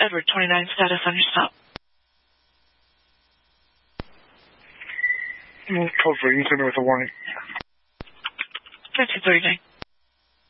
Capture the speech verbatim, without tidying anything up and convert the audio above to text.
Edward twenty-nine status on your stop. twelve Reading Center with a warning. nineteen thirty-nine.